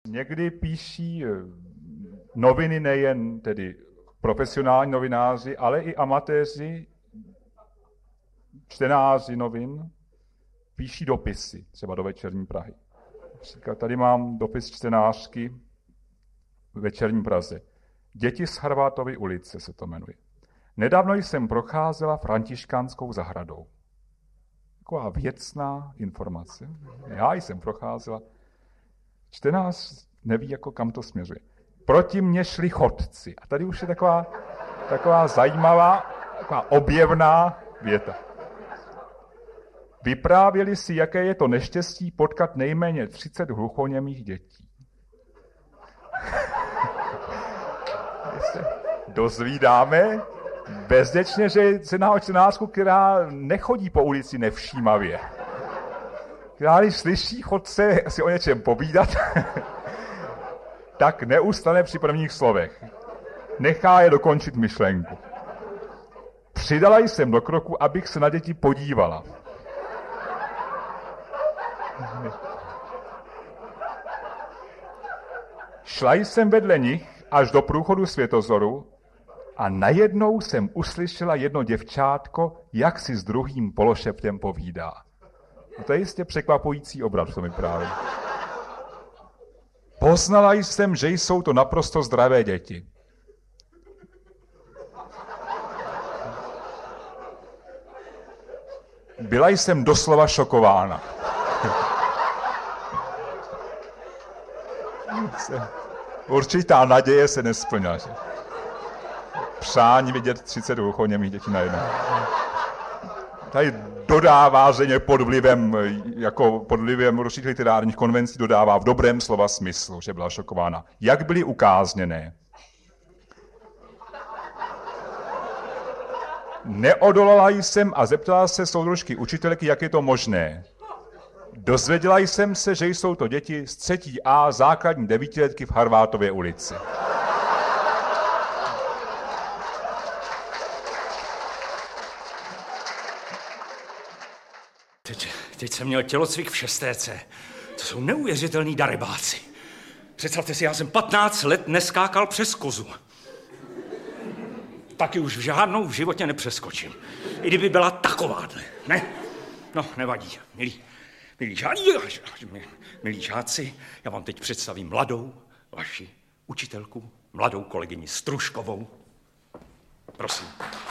někdy píší noviny nejen tedy profesionální novináři, ale i amatéři, čtenáři novin, píší dopisy, třeba do Večerní Prahy. Tady mám dopis čtenářky v Večerní Praze. Děti z Harvátovy ulice se to jmenuje. Nedávno jsem procházela Františkánskou zahradou. Taková věcná informace. Já jsem procházela. Čtenář neví, jako kam to směřuje. Proti mně šli chodci. A tady už je taková zajímavá, taková objevná věta. Vyprávěli si, jaké je to neštěstí potkat nejméně 30 hluchoněmých dětí. Dozvídáme bezděčně, že se jedná o čtenářku, která nechodí po ulici nevšímavě. Která když slyší chodce si o něčem povídat, tak neustane při prvních slovech. Nechá je dokončit myšlenku. Přidala jsem do kroku, abych se na děti podívala. Šla jsem vedle nich až do průchodu Světozoru a najednou jsem uslyšela jedno děvčátko, jak si s druhým pološeptem povídá. No to je jistě překvapující obraz, co mi právě. Poznala jsem, že jsou to naprosto zdravé děti. Byla jsem doslova šokována. Určitá naděje se nesplňala. Přání vidět 30 hluchoněmých dětí najednou. Tady dodává země pod vlivem určitých literárních konvencí, dodává v dobrém slova smyslu, že byla šokována. Jak byly ukázněné? Neodolala jsem a zeptala se soudružky učitelky, jak je to možné. Dozvěděla jsem se, že jsou to děti z 3. A základní 9letky v Harvátově ulici. Teď jsem měl tělocvik v 6. C. To jsou neuvěřitelný darebáci. Představte si, já jsem 15 let neskákal přes kozu. Taky už žádnou v životě nepřeskočím. I kdyby byla takováhle, ne? No, nevadí, milí žáci, já vám teď představím mladou vaši učitelku, mladou kolegyni Struškovou. Prosím.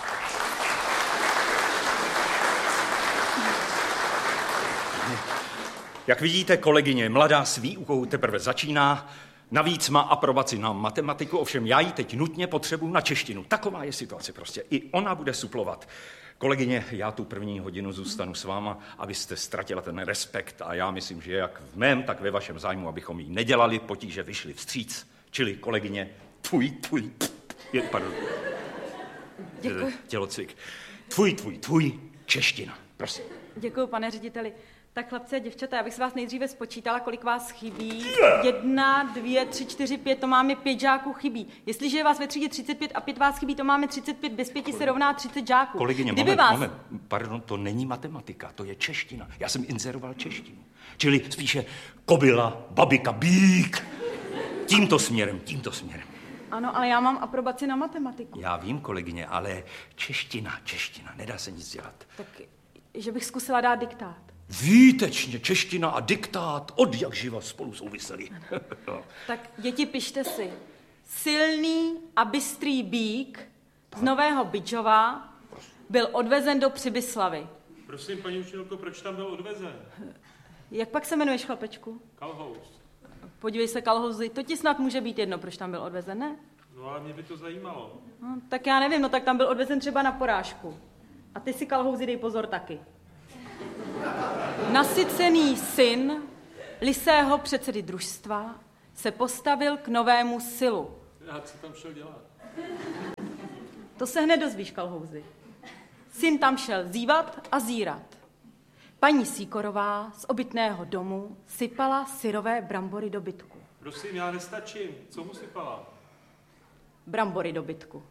Jak vidíte, kolegyně mladá s výukou teprve začíná, navíc má aprobaci na matematiku, ovšem já ji teď nutně potřebuji na češtinu. Taková je situace prostě. I ona bude suplovat. Kolegyně, já tu první hodinu zůstanu s váma, abyste ztratila ten respekt a já myslím, že jak v mém, tak ve vašem zájmu, abychom jí nedělali potíže, vyšli vstříc. Čili kolegyně, tělocvik. Tvůj, čeština, prosím. Děkuji, pane řediteli. Tak chlapci a děvčata, já bych se vás nejdříve spočítala, kolik vás chybí. 1, 2, 3, 4, 5, to máme 5 žáků chybí. Jestliže je vás ve třídě 35 a 5 vás chybí, to máme 35, bez 5 se rovná 30 žáků. Kolegyně, moment, pardon, to není matematika, to je čeština. Já jsem inzeroval češtinu. Čili spíše kobila, babika, bík. Tímto směrem. Ano, ale já mám aprobaci na matematiku. Já vím, kolegyně, ale čeština, nedá se nic dělat. Tak, že bych zkusila dát diktát. Výtečně, čeština a diktát od jak živa spolu souvisely. No. Tak děti, pište si. Silný a bystrý bík z Nového Bydžova byl odvezen do Přibyslavy. Prosím, paní učitelko, proč tam byl odvezen? Jak pak se jmenuješ, chlapečku? Kalhous. Podívej se, Kalhouzi, to ti snad může být jedno, proč tam byl odvezen, ne? No ale mě by to zajímalo. No, tak já nevím, no tak tam byl odvezen třeba na porážku. A ty si, Kalhouzi, dej pozor taky. Nasycený syn lisého předsedy družstva se postavil k novému silu. A co tam šel dělat? To se hned dozvíš, Kalhouzi. Syn tam šel zívat a zírat. Paní Sýkorová z obytného domu sypala syrové brambory do bytku. Prosím, já nestačím. Co mu sypala? Brambory do bytku.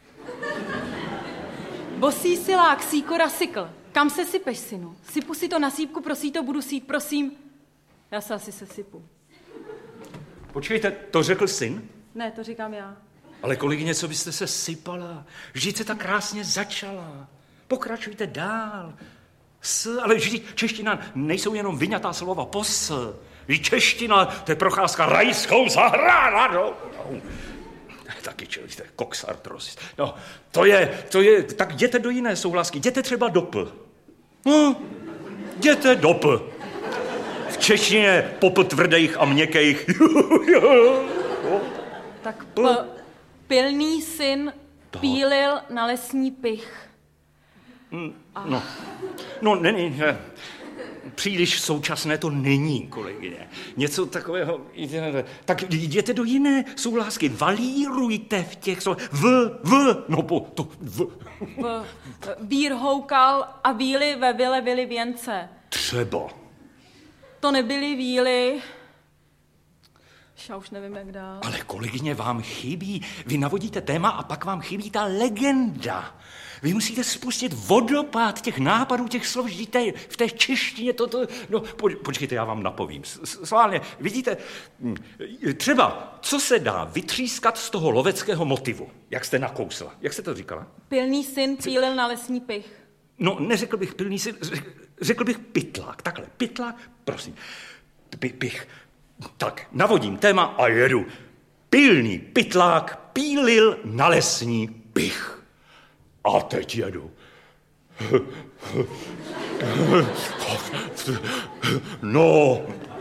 Bosý silák Sýkora sykl. Kam se sypeš, synu? Sypu si to na sýpku, prosí to, budu sít, prosím. Já se asi sesypu. Počkejte, to řekl syn? Ne, to říkám já. Ale kolegyně, co byste se sypala? Vždyť se tak krásně začala. Pokračujte dál. Ale vždyť čeština nejsou jenom vyňatá slova Vždyť čeština, to je procházka rajskou zahradou. Taky člověk, to je koksartros. No, to je, tak jděte do jiné souhlásky, jděte třeba do P. No, jděte do P. V češtině popl tvrdých a měkkých. Tak pilný syn pílil na lesní pych. No, není. Příliš současné to není, kolegyně. Něco takového. Tak jděte do jiné souhlásky. Valírujte v těch slovech. Vír houkal a víly ve vile vily věnce. Třeba. To nebyly víly. Já už nevím, jak dál. Ale kolegyně, vám chybí. Vy navodíte téma a pak vám chybí ta legenda. Vy musíte spustit vodopád těch nápadů, těch slov, v té češtině no, počkejte, já vám napovím. Sválně, vidíte, třeba, co se dá vytřískat z toho loveckého motivu, jak jste nakousla. Jak jste to říkala? Pilný syn pílil na lesní pych. No, neřekl bych pilný syn, řekl bych pytlák. Takhle, pytlák, prosím. Pich. Tak, navodím téma a jedu. Pilný pytlák pílil na lesní pych. A teď jedu. No.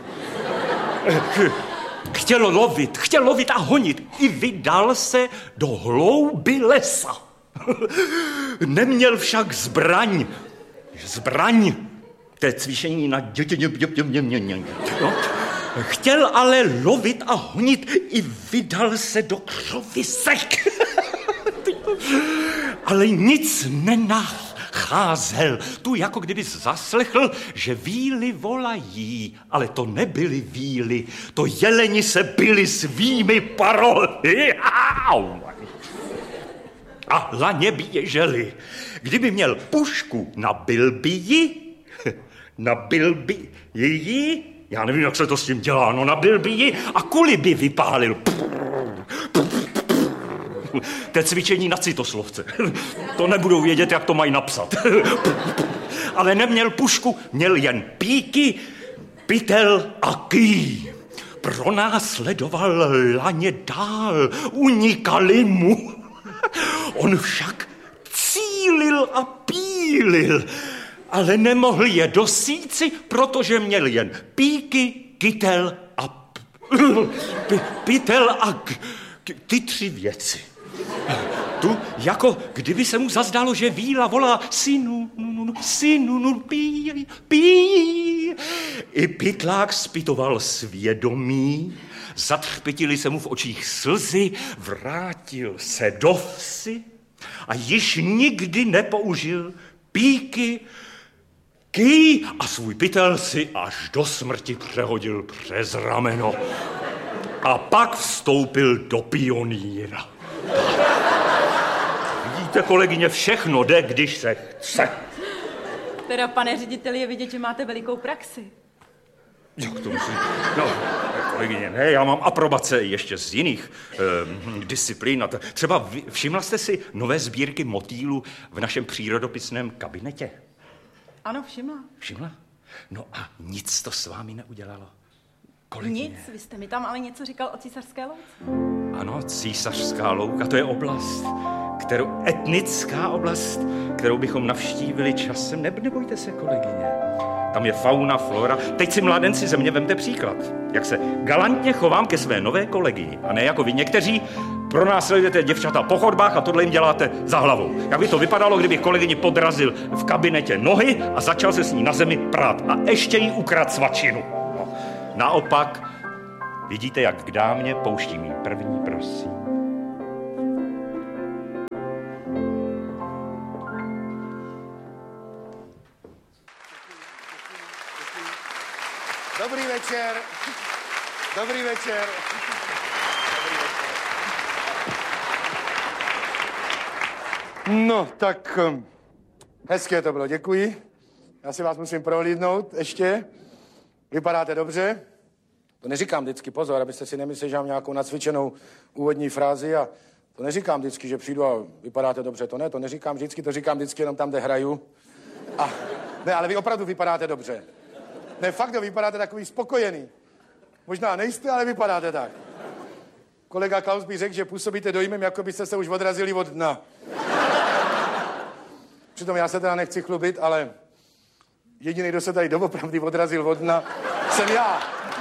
Chtěl lovit a honit. I vydal se do hlouby lesa. Neměl však zbraň. To je cvičení na no. Chtěl ale lovit a honit. I vydal se do křovisek. Ale nic nenacházel. Tu jako kdyby zaslechl, že víly volají, ale to nebyly víly, to jeleni se byli svými parohy. A laně běželi. Kdyby měl pušku, nabil by ji, já nevím, jak se to s tím dělá, no nabil by ji a kuli by vypálil. To je cvičení na citoslovce. To nebudou vědět, jak to mají napsat. Ale neměl pušku, měl jen píky, pytel a ký. Pronásledoval laně dál, unikali mu. On však cílil a pílil, ale nemohl je dosíci, protože měl jen píky, kytel a pytel a ty tři věci. Tu, jako kdyby se mu zazdálo, že víla volá synu, pí. I pytlák zpytoval svědomí, zatřpětily se mu v očích slzy, vrátil se do vsi a již nikdy nepoužil píky, ký a svůj pytel si až do smrti přehodil přes rameno. A pak vstoupil do pionýra. Vidíte, kolegyně, všechno jde, když se chce. Teda, pane řediteli, je vidět, že máte velikou praxi. Jak to musím? No, kolegyně, ne, já mám aprobace ještě z jiných disciplín. Třeba všimla jste si nové sbírky motýlů v našem přírodopisném kabinetě? Ano, všimla. Všimla? No a nic to s vámi neudělalo. Kolegyně. Nic, vy jste mi tam ale něco říkal o Císařské louce. Ano, Císařská louka, to je etnická oblast, kterou bychom navštívili časem. Nebojte se, kolegyně. Tam je fauna, flora. Teď si, mládenci, ze mě vemte příklad. Jak se galantně chovám ke své nové kolegyni. A ne jako vy někteří pronásledujete děvčata po chodbách a tohle jim děláte za hlavou. Jak by to vypadalo, kdybych kolegyni podrazil v kabinetě nohy a začal se s ní na zemi prát. A ještě jí ukradl svačinu. No. Naopak, vidíte, jak k dámě pouštím jí první, prosím. Dobrý večer. Dobrý večer. No, tak hezké to bylo, děkuji. Já si vás musím prohlídnout ještě. Vypadáte dobře. To neříkám vždycky, pozor, abyste si nemysleli, že mám nějakou nacvičenou úvodní frázi a to neříkám vždycky, že přijdu a vypadáte dobře, to ne, to neříkám vždycky, to říkám vždycky jenom tam, kde hraju. A ne, ale vy opravdu vypadáte dobře. Ne, fakt, vypadáte takový spokojený. Možná nejste, ale vypadáte tak. Kolega Klaus by řekl, že působíte dojmem, jako byste se už odrazili od dna. Přitom já se teda nechci chlubit, ale jediný, kdo se tady doopravdy odrazil od dna, jsem já.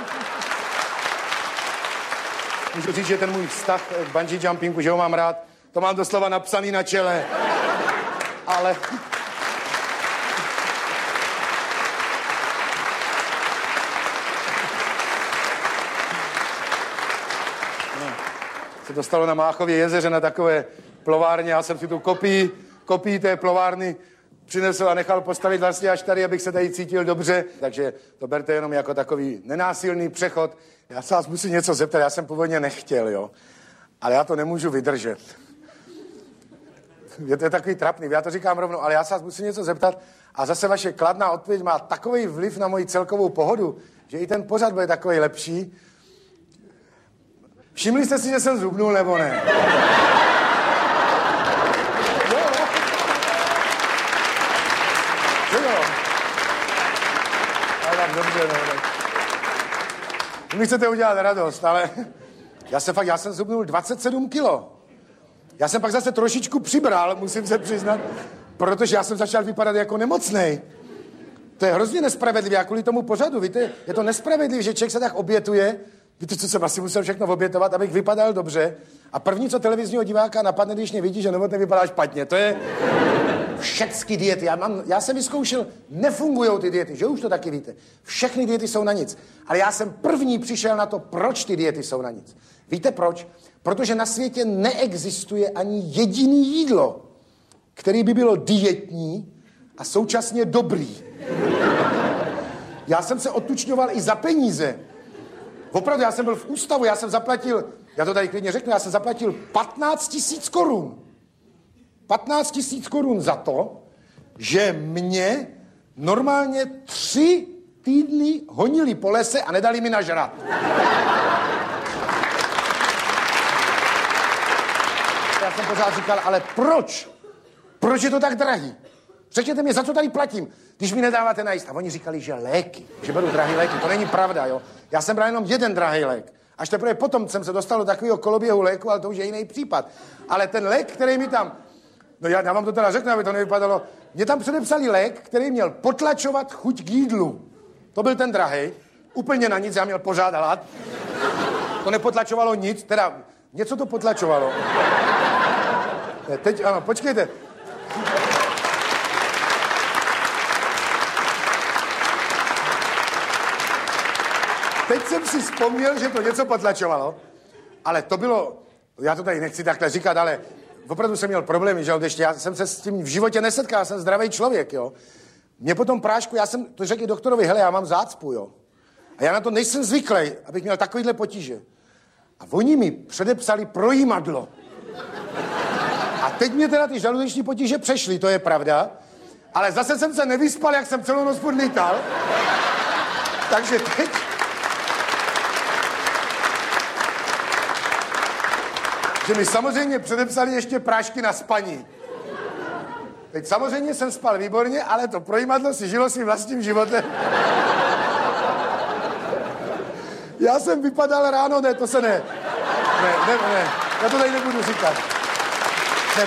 Můžu říct, že ten můj vztah k bungee jumpingu, že ho mám rád, to mám doslova napsaný na čele. Ale... se dostalo na Máchově jezeře na takové plovárně. Já jsem si tu kopii té plovárny přinesl a nechal postavit vlastně až tady, abych se tady cítil dobře. Takže to berte jenom jako takový nenásilný přechod. Já se vás musím něco zeptat, já jsem původně nechtěl, jo. Ale já to nemůžu vydržet. To je takový trapný, já to říkám rovnou, ale já se vás musím něco zeptat a zase vaše kladná odpověď má takový vliv na moji celkovou pohodu, že i ten pořad bude takový lepší. Všimli jste si, že jsem zhubnul, nebo ne? Jo. Ale tak dobře, ne. Mi chcete udělat radost, ale já jsem zhubnul 27 kilo. Já jsem pak zase trošičku přibral, musím se přiznat, protože já jsem začal vypadat jako nemocnej. To je hrozně nespravedlivé, a kvůli tomu pořadu, víte, je to nespravedlivé, že člověk se tak obětuje. Víte, co jsem asi musel všechno obětovat, abych vypadal dobře. A první, co televizního diváka napadne, když mě vidí, že Novotný vypadá špatně, to je všechny diety. Já jsem vyzkoušel, nefungujou ty diety, že už to taky víte. Všechny diety jsou na nic. Ale já jsem první přišel na to, proč ty diety jsou na nic. Víte proč? Protože na světě neexistuje ani jediný jídlo, který by bylo dietní a současně dobrý. Já jsem se odtučňoval i za peníze. Opravdu, já jsem byl v ústavu, já jsem zaplatil, já to tady klidně řeknu, já jsem zaplatil 15 000 korun. 15 000 korun za to, že mě normálně 3 týdny honili po lese a nedali mi nažrat. Já jsem pořád říkal, ale proč? Proč je to tak drahý? Řekněte mi, za co tady platím, když mi nedáváte najíst. A oni říkali, že léky, že beru drahý léky. To není pravda, jo. Já jsem bral jenom jeden drahý lék. Až teprve potom jsem se dostal do takového koloběhu léku, ale to už je jiný případ. Ale ten lék, který mi tam... No já vám to teda řeknu, aby to nevypadalo. Mě tam předepsali lék, který měl potlačovat chuť k jídlu. To byl ten drahý. Úplně na nic, já měl pořád hlad. To nepotlačovalo nic, teda něco to potlačovalo. Teď, ano, počkejte. Teď jsem si vzpomněl, že to něco potlačovalo, ale to bylo, já to tady nechci takhle říkat, ale opravdu jsem měl problémy, žaludečně, já jsem se s tím v životě nesetkal, já jsem zdravý člověk, jo. Mě po tom prášku, já jsem to řekl i doktorovi, hele, já mám zácpu, jo. A já na to nejsem zvyklý, abych měl takovýhle potíže. A oni mi předepsali projímadlo. A teď mě teda ty žaludeční potíže přešly, to je pravda, ale zase jsem se nevyspal, jak jsem celou noc podlítal. Takže teď... že mi samozřejmě předepsali ještě prášky na spaní. Teď samozřejmě jsem spal výborně, ale to projímadlo si žilo svým vlastním životem. Já jsem vypadal ráno, ne, to se ne. Ne, já to tady nebudu říkat. Ne,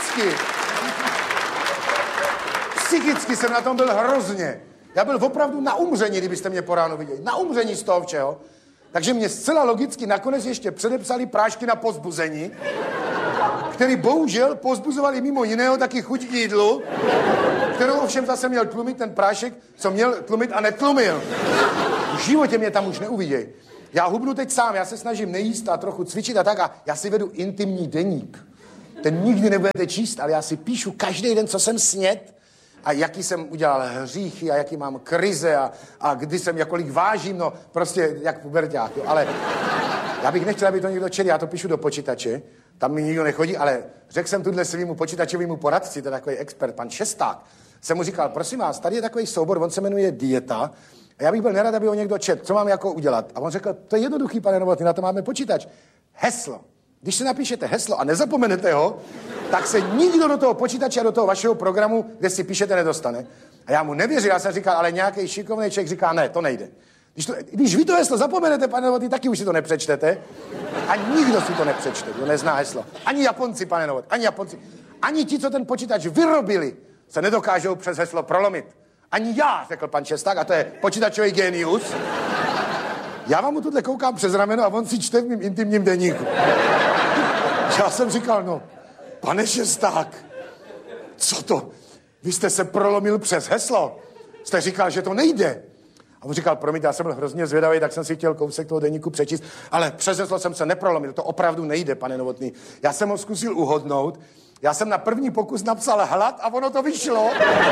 psychicky jsem na tom byl hrozně. Já byl opravdu na umření, kdybyste mě po ránu viděli. Na umření z toho všeho. Takže mě zcela logicky nakonec ještě předepsali prášky na pozbuzení, který bohužel pozbuzovali mimo jiného taky chuť k jídlu, kterou ovšem zase měl tlumit ten prášek, co měl tlumit a netlumil. V životě mě tam už neuviděj. Já hubnu teď sám, já se snažím nejíst a trochu cvičit a tak a já si vedu intimní deník. Ten nikdy nebudete číst, ale já si píšu každý den, co jsem snědl, a jaký jsem udělal hříchy a jaký mám krize a kdy jsem jakolik vážím, no prostě jak puberťák, jo. Ale já bych nechtěl, aby to někdo četl, já to píšu do počítače, tam mi nikdo nechodí, ale řekl jsem tuhle svýmu počítačovému poradci, to je takový expert, pan Šesták, jsem mu říkal, prosím vás, tady je takový soubor, on se jmenuje dieta, A já bych byl nerad, aby ho někdo četl. Co mám jako udělat? A on řekl, to je jednoduchý, pane Novotný, na to máme počítač. Heslo. Když si napíšete heslo a nezapomenete ho, tak se nikdo do toho počítače a do toho vašeho programu, kde si píšete, nedostane. A já mu nevěřil, já jsem říkal, ale nějaký šikovný člověk říká, ne, to nejde. Když vy to heslo zapomenete, pane Novotný, taky už si to nepřečtete. A nikdo si to nepřečte, kdo nezná heslo. Ani Japonci, pane Novotný, ani Japonci. Ani ti, co ten počítač vyrobili, se nedokážou přes heslo prolomit. Ani já, řekl pan Šesták, a to je počítačový genius. Já vám mu tuhle koukám přes rameno a on si čte v mým intimním deníku. Já jsem říkal, no, pane Šesták, co to? Vy jste se prolomil přes heslo. Jste říkal, že to nejde. A on říkal, promiňte, já jsem byl hrozně zvědavý, tak jsem si chtěl kousek toho deníku přečíst, ale přes heslo jsem se neprolomil. To opravdu nejde, pane Novotný. Já jsem ho zkusil uhodnout. Já jsem na první pokus napsal hlad a ono to vyšlo.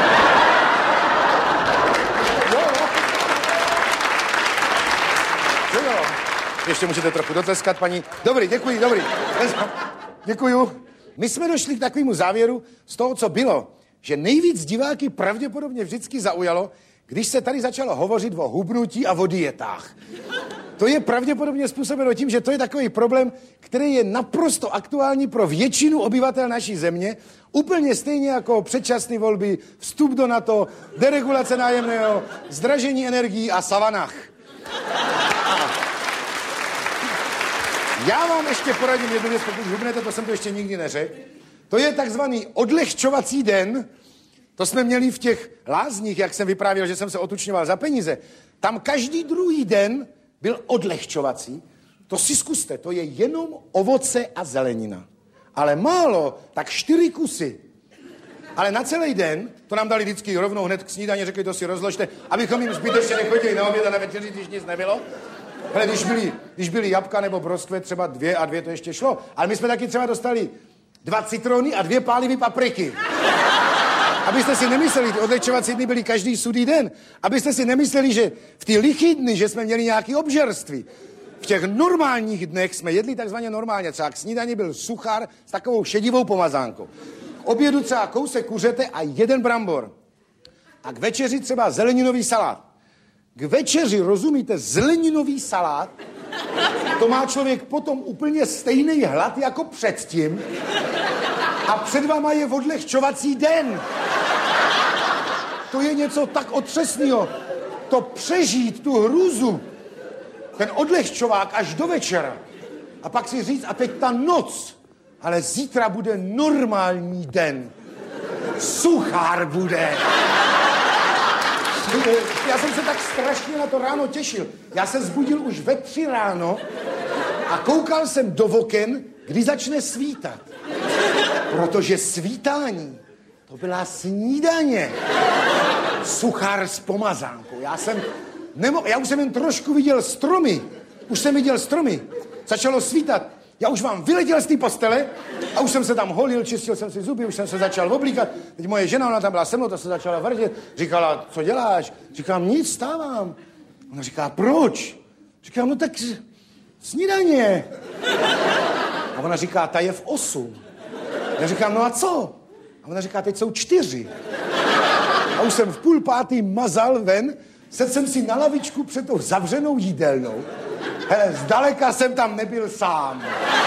Jo. Ještě můžete trochu dotleskat, paní. Dobrý, děkuji, dobrý. Děkuju. My jsme došli k takovému závěru z toho, co bylo, že nejvíc diváky pravděpodobně vždycky zaujalo, když se tady začalo hovořit o hubnutí a o dietách. To je pravděpodobně způsobeno tím, že to je takový problém, který je naprosto aktuální pro většinu obyvatel naší země, úplně stejně jako předčasné volby, vstup do NATO, deregulace nájemného, zdražení energií a savanách. Já vám ještě poradím jednu věc, pokud hubnete, to jsem to ještě nikdy neřekl. To je takzvaný odlehčovací den. To jsme měli v těch lázních, jak jsem vyprávěl, že jsem se otučňoval za peníze. Tam každý druhý den byl odlehčovací. To si zkuste, to je jenom ovoce a zelenina. Ale málo, tak 4 kusy. Ale na celý den, to nám dali vždycky rovnou hned k snídani, řekli, to si rozložte, abychom jim zbytečně nechodili na oběd a na večeři, když nic nebylo. Hele, když byly jabka nebo broskve, třeba 2 a 2 to ještě šlo. Ale my jsme taky třeba dostali 2 citrony a 2 pálivý papriky. Abyste si nemysleli, ty odlehčovací dny byly každý sudý den. Abyste si nemysleli, že v ty lichý dny, že jsme měli nějaké obžerství. V těch normálních dnech jsme jedli takzvaně normálně. Třeba k snídani byl suchár s takovou šedivou pomazánkou. K obědu třeba kousek kuřete a 1 brambor. A k večeři třeba zeleninový salát. K večeři, rozumíte, zeleninový salát, to má člověk potom úplně stejný hlad jako předtím a před váma je odlehčovací den. To je něco tak otřesného. To přežít, tu hrůzu, ten odlehčovák až do večera a pak si říct, a teď ta noc, ale zítra bude normální den. Suchár bude. Já jsem se tak strašně na to ráno těšil. Já se zbudil už ve 3 ráno a koukal jsem do oken, kdy začne svítat. Protože svítání, to byla snídaně. Suchár s pomazánkou. Já už jsem jen trošku viděl stromy. Začalo svítat. Já už vám vyletěl z té postele a už jsem se tam holil, čistil jsem si zuby, už jsem se začal oblíkat. Teď moje žena, ona tam byla se mnou, ta se začala vrdět. Říkala, co děláš? Říkám, nic, stávám. Ona říká, proč? Říkám, no tak snídaně. A ona říká, ta je v 8. Já říkám, no a co? A ona říká, teď jsou 4. A už jsem v 4:30 mazal ven, sedl jsem si na lavičku před tou zavřenou jídelnou. Hele, zdaleka jsem tam nebyl sám.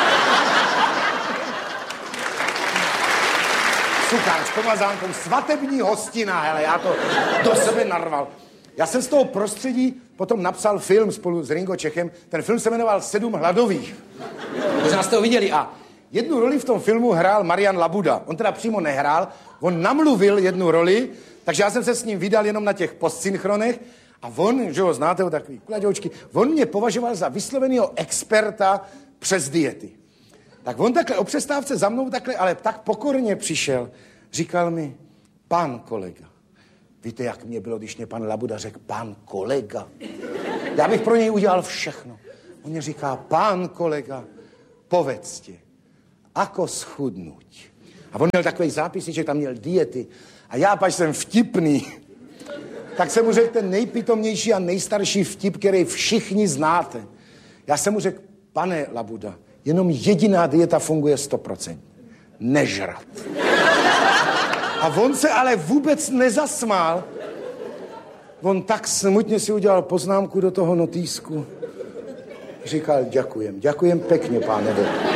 Suchár s pomazánkou, svatební hostina, hele, já to do sebe narval. Já jsem z toho prostředí potom napsal film spolu s Ringo Čechem. Ten film se jmenoval 7 hladových. Možná jste ho viděli. A jednu roli v tom filmu hrál Marian Labuda. On teda přímo nehrál, on namluvil jednu roli, takže já jsem se s ním vydal jenom na těch postsynchronech. A on, že ho znáte, ho takový kladoučky, on mě považoval za vysloveného experta přes diety. Tak on takhle o přestávce za mnou takhle, ale tak pokorně přišel, říkal mi, pan kolega. Víte, jak mě bylo, když mě pan Labuda řekl, pan kolega. Já bych pro něj udělal všechno. On mě říká, pan kolega, povedzte, ako schudnuť. A on měl takový zápisníček, tam měl diety. A já pač jsem vtipný. Tak jsem mu řekl ten nejpitomnější a nejstarší vtip, který všichni znáte. Já jsem mu řekl, pane Labuda, jenom jediná dieta funguje 100%. Nežrat. A on se ale vůbec nezasmál. On tak smutně si udělal poznámku do toho notýsku. Říkal, děkujem pěkně, pane.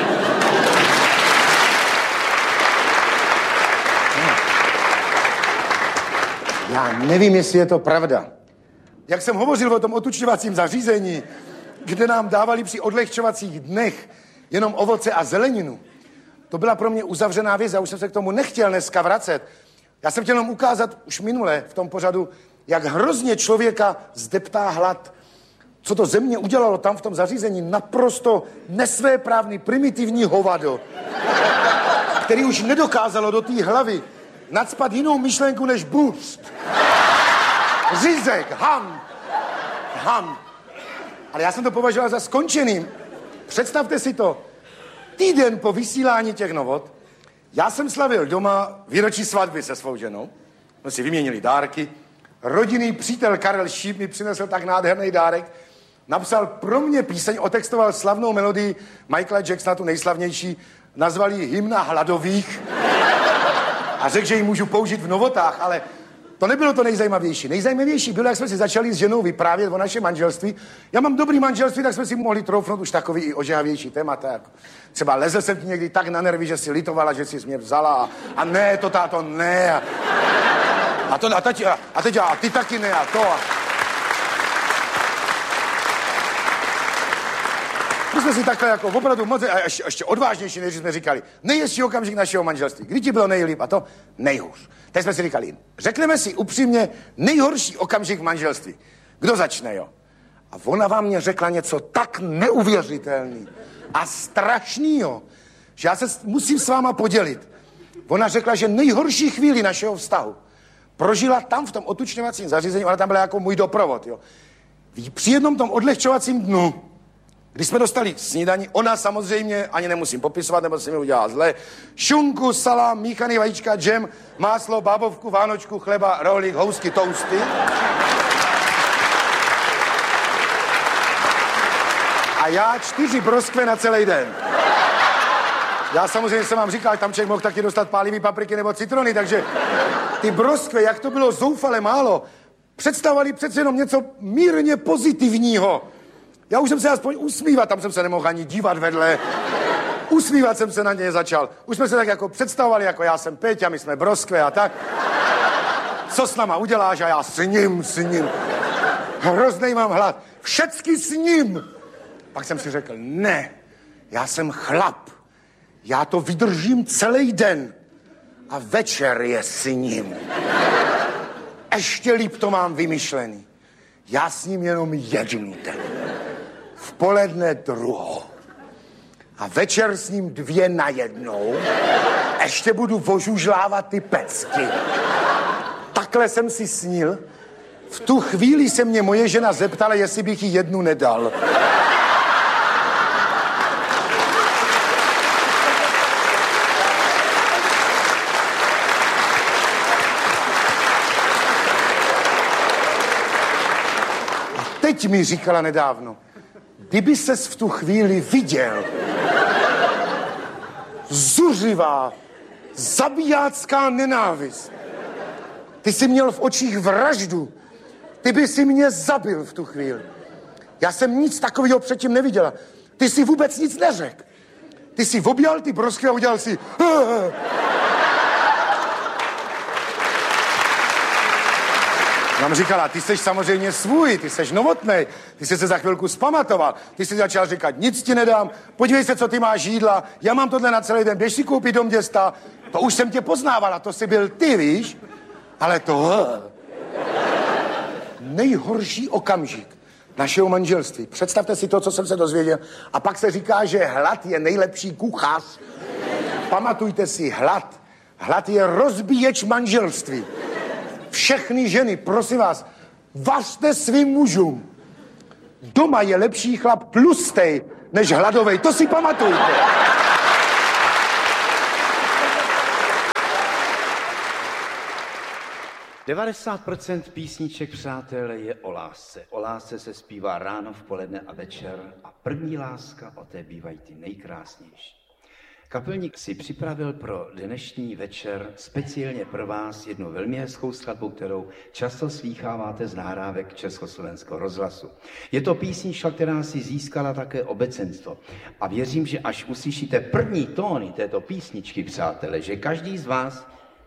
Já nevím, jestli je to pravda. Jak jsem hovořil o tom otučňovacím zařízení, kde nám dávali při odlehčovacích dnech jenom ovoce a zeleninu, to byla pro mě uzavřená věc, já už jsem se k tomu nechtěl dneska vracet. Já jsem chtěl jenom ukázat už minule v tom pořadu, jak hrozně člověka zdeptá hlad. Co to země udělalo tam v tom zařízení, naprosto nesvéprávný, primitivní hovado, který už nedokázalo do té hlavy nacpat jinou myšlenku než bůřt. Řízek, ham. Ale já jsem to považoval za skončeným. Představte si to. Týden po vysílání těch novot, já jsem slavil doma výročí svatby se svou ženou. My si vyměnili dárky. Rodinný přítel Karel Šíp mi přinesl tak nádherný dárek. Napsal pro mě píseň, otextoval slavnou melodii Michaela Jacksona, tu nejslavnější, nazval ji Hymna hladových a řekl, že ji můžu použít v novotách, ale to nebylo to nejzajímavější. Nejzajímavější bylo, jak jsme si začali s ženou vyprávět o našem manželství. Já mám dobrý manželství, tak jsme si mohli troufnout už takový i ožehavější témata. Jako třeba lezl jsem ti někdy tak na nervy, že si litovala, že jsi mě vzala a ne, to táto, ne. A ty taky ne a to. My jsme si takhle jako opravdu moc, a ještě odvážnější, než jsme říkali, nejhezčí okamžik našeho manželství. Kdy ti bylo nejlíp a to nejhůř. Teď jsme si říkali, řekneme si upřímně nejhorší okamžik v manželství. Kdo začne, jo? A ona vám mě řekla něco tak neuvěřitelný a strašnýho, že já se musím s váma podělit. Ona řekla, že nejhorší chvíli našeho vztahu prožila tam v tom otučňovacím zařízení, ona tam byla jako můj doprovod, jo. Při jednom tom odlehčovacím dnu, když jsme dostali snídani, ona samozřejmě, ani nemusím popisovat, nebo se mi udělá zle, šunku, salám, míchaný vajíčka, džem, máslo, bábovku, vánočku, chleba, rohlík, housky, tousty. A já 4 broskve na celý den. Já samozřejmě jsem vám říkal, tam člověk mohl taky dostat pálivý papriky nebo citrony, takže ty broskve, jak to bylo zoufale málo, představovali přece jenom něco mírně pozitivního. Já už jsem se aspoň usmívat, tam jsem se nemohl ani dívat vedle. Usmívat jsem se na něj začal. Už jsme se tak jako představovali, jako já jsem Peťa, my jsme broskve a tak. Co s náma uděláš? A já sním. Hroznej mám hlad. Všecky sním. Pak jsem si řekl, ne, já jsem chlap. Já to vydržím celý den. A večer je sním. Ještě líp to mám vymyšlený. Já s ním jenom jednu den. V poledne druhou. A večer s ním 2 najednou. Ještě budu vožužlávat ty pecky. Takhle jsem si snil. V tu chvíli se mě moje žena zeptala, jestli bych jí 1 nedal. Teď mi říkala nedávno, kdyby ses v tu chvíli viděl, zuřivá, zabijácká nenávist. Ty jsi měl v očích vraždu. Ty by si mě zabil v tu chvíli. Já jsem nic takového předtím neviděla. Ty jsi vůbec nic neřekl. Ty jsi objal ty broskve a udělal si... Nám říkala, ty jsi samozřejmě svůj, ty jsi novotnej, ty jsi se za chvilku zpamatoval, ty jsi začal říkat, nic ti nedám, podívej se, co ty máš jídla, já mám tohle na celý den, běž si koupit do města, to už jsem tě poznávala, to jsi byl ty, víš, ale to... Nejhorší okamžik našeho manželství. Představte si to, co jsem se dozvěděl, a pak se říká, že hlad je nejlepší kuchař. Pamatujte si, hlad je rozbíječ manželství. Všechny ženy, prosím vás, vařte svým mužům. Doma je lepší chlap tlustej, než hladovej. To si pamatujte. %90 písniček, přátelé, je o lásce. O lásce se zpívá ráno, v poledne a večer. A první láska, o té bývají ty nejkrásnější. Kapelník si připravil pro dnešní večer speciálně pro vás jednu velmi hezkou skladbu, kterou často slýcháváte z nahrávek Československého rozhlasu. Je to písnička, která si získala také obecenstvo. A věřím, že až uslyšíte první tóny této písničky, přátelé, že každý z vás...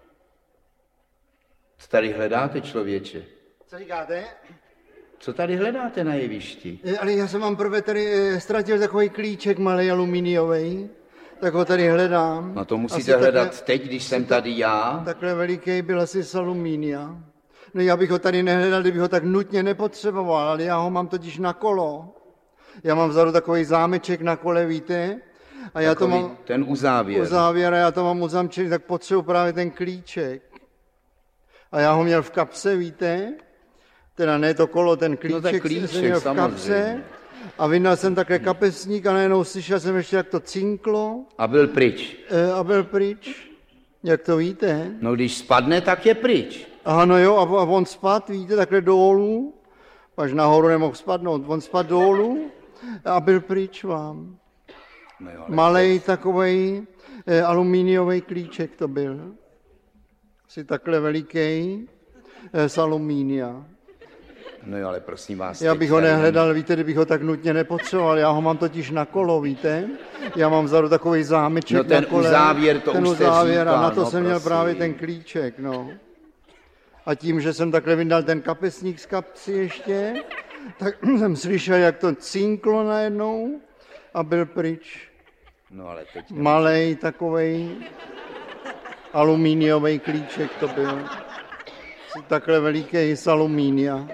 Co tady hledáte, člověče? Co říkáte? Co tady hledáte na jevišti? Ale já jsem vám prvé tady ztratil takový klíček malý aluminiový, tak ho tady hledám. No to musíte hledat teď, když jsem tady já. Takhle veliký byl asi z alumínia. No já bych ho tady nehledal, kdybych ho tak nutně nepotřeboval, ale já ho mám totiž na kolo. Já mám vzadu takový zámeček na kole, víte? A já takový to mám... ten uzávěr. Uzávěr a já to mám uzamčený, tak potřebuji právě ten klíček. A já ho měl v kapse, víte? Teda ne to kolo, ten klíček, klíček jsem měl v kapse. A vyndal jsem také kapesník a najednou slyšel jsem ještě, jak to cinklo. A byl pryč. A byl pryč. Jak to víte? No když spadne, tak je pryč. Aha, no jo, a on spadl, víte, takhle dolů. Až nahoru nemohl spadnout. On spadl dolů a byl pryč vám. No jo, malej takovej alumíniový klíček to byl. Asi takhle veliký z alumínia. No jo, ale prosím vás... Já bych ho nehledal, víte, kdybych ho tak nutně nepotřeboval. Já ho mám totiž na kolo, víte? Já mám vzadu takový zámeček no ten na kole. Uzávěr, to ten už jste uzávěr, říkal, a na to no, jsem měl prosím. právě ten klíček, no. A tím, že jsem takhle vyndal ten kapesník z kapsy ještě, tak jsem slyšel, jak to cinklo najednou a byl pryč. No ale teď... Malej takovej alumíniový klíček to byl. Takhle veliký z alumínia.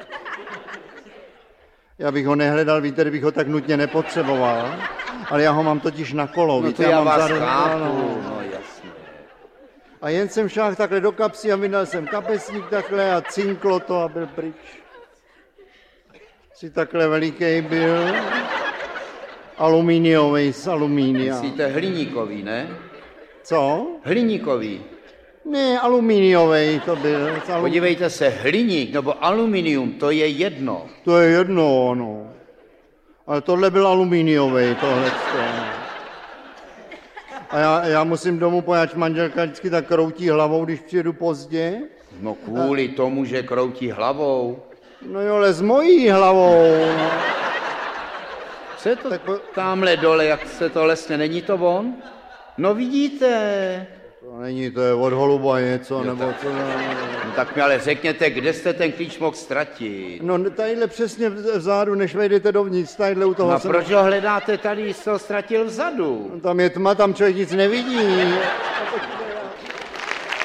Já bych ho nehledal, víte, kdybych ho tak nutně nepotřeboval, ale já ho mám totiž na kolo. No víte, to já mám vás vzadu- chápu, no jasně. A jen jsem šáhl takhle do kapsy a vydal jsem kapesník takhle a cinklo to a byl pryč. Si takhle veliký byl, alumíniový z alumínia. Myslíte hliníkový, ne? Co? Hliníkový. Ne, alumíniový to byl. Podívejte se, hliník nebo aluminium, to je jedno. To je jedno, no. Ale tohle byl alumíniový, tohle. A já musím domů, poněvadž manželka vždycky tak kroutí hlavou, když přijedu pozdě. No kvůli tomu, že kroutí hlavou. No jo, ale s mojí hlavou. No. Co je to tamhle dole, jak se to lesne, není to on? No vidíte. To není, to je od holuba něco, jo, nebo co? No tak mi ale řekněte, kde jste ten klíč mohl ztratit? No tadyhle přesně vzadu, než vejdete dovnitř, tadyhle u toho No a proč ho hledáte tady, jste ho ztratil vzadu? Tam je tma, tam člověk nic nevidí.